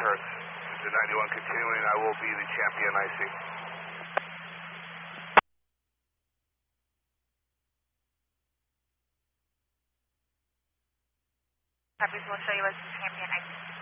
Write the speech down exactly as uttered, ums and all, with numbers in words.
Hertz. Cruiser ninety-one continuing, I will be the champion I C. Copies will show you as the champion I C.